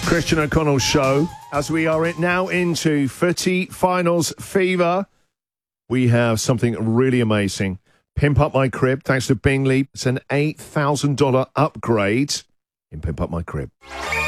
Christian O'Connell show. As we are now into footy finals fever, we have something really amazing. Pimp Up My Crib, thanks to Bingley. It's an $8,000 upgrade in Pimp Up My Crib.